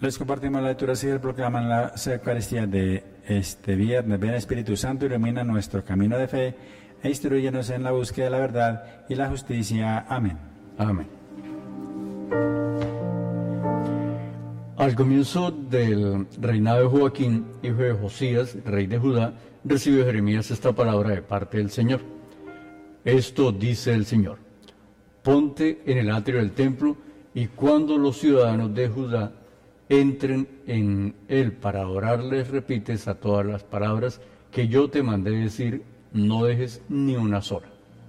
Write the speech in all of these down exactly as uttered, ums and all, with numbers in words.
Les compartimos la lectura y proclaman la Eucaristía de este viernes. Ven Espíritu Santo, ilumina nuestro camino de fe e instrúyenos en la búsqueda de la verdad y la justicia. Amén. Amén. Al comienzo del reinado de Joaquín, hijo de Josías, rey de Judá, recibió Jeremías esta palabra de parte del Señor. Esto dice el Señor: ponte en el atrio del templo, y cuando los ciudadanos de Judá entren en él para adorarles, repites a todas las palabras que yo te mandé decir, no dejes ni una sola.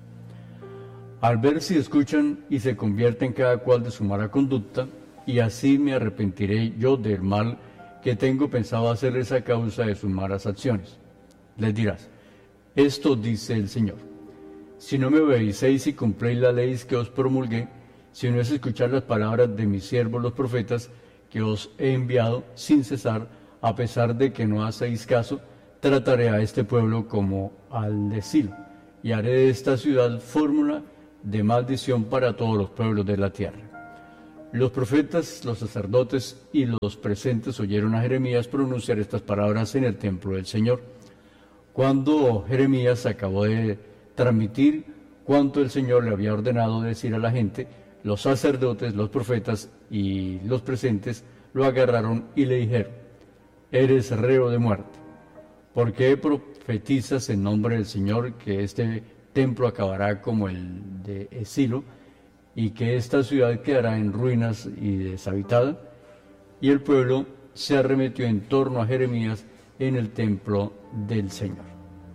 Al ver si escuchan y se convierten cada cual de su mala conducta, y así me arrepentiré yo del mal que tengo pensado hacerles a causa de sus malas acciones. Les dirás: esto dice el Señor: si no me obedecéis y cumplís las leyes que os promulgué, si no es escuchar las palabras de mis siervos los profetas, que os he enviado sin cesar, a pesar de que no hacéis caso, trataré a este pueblo como al de Silo, y haré de esta ciudad fórmula de maldición para todos los pueblos de la tierra. Los profetas, los sacerdotes y los presentes oyeron a Jeremías pronunciar estas palabras en el templo del Señor. Cuando Jeremías acabó de transmitir cuanto el Señor le había ordenado decir a la gente, los sacerdotes, los profetas y los presentes lo agarraron y le dijeron: eres reo de muerte. ¿Por qué profetizas en nombre del Señor que este templo acabará como el de Silo y que esta ciudad quedará en ruinas y deshabitada? Y el pueblo se arremetió en torno a Jeremías en el templo del Señor.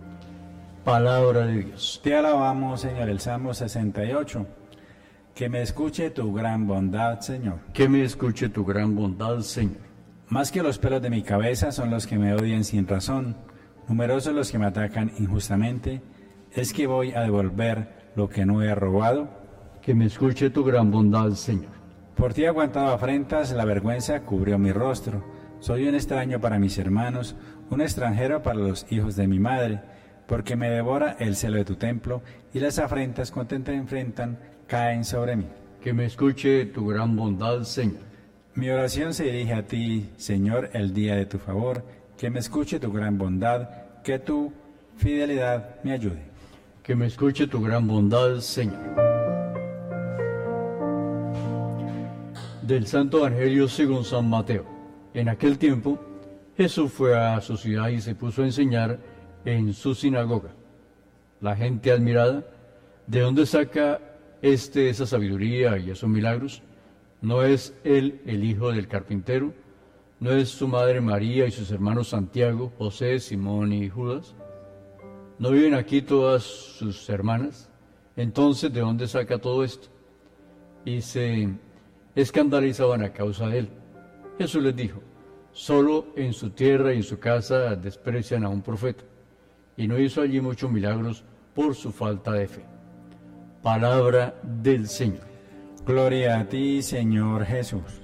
Palabra de Dios. Te alabamos, Señor. El Salmo sesenta y ocho. Que me escuche tu gran bondad, Señor. Que me escuche tu gran bondad, Señor. Más que los pelos de mi cabeza son los que me odian sin razón. Numerosos los que me atacan injustamente. ¿Es que voy a devolver lo que no he robado? Que me escuche tu gran bondad, Señor. Por ti he aguantado afrentas, la vergüenza cubrió mi rostro. Soy un extraño para mis hermanos, un extranjero para los hijos de mi madre, porque me devora el celo de tu templo, y las afrentas cuando te enfrentan caen sobre mí. Que me escuche tu gran bondad, Señor. Mi oración se dirige a ti, Señor, el día de tu favor. Que me escuche tu gran bondad, que tu fidelidad me ayude. Que me escuche tu gran bondad, Señor. Del Santo Evangelio según San Mateo. En aquel tiempo, Jesús fue a su ciudad y se puso a enseñar en su sinagoga. La gente admirada: ¿de dónde saca este esa sabiduría y esos milagros? ¿No es él el hijo del carpintero? ¿No es su madre María y sus hermanos Santiago, José, Simón y Judas? ¿No viven aquí todas sus hermanas? Entonces, ¿de dónde saca todo esto? Y se escandalizaban a causa de él. Jesús les dijo: solo en su tierra y en su casa desprecian a un profeta. Y no hizo allí muchos milagros por su falta de fe. Palabra del Señor. Gloria a ti, Señor Jesús.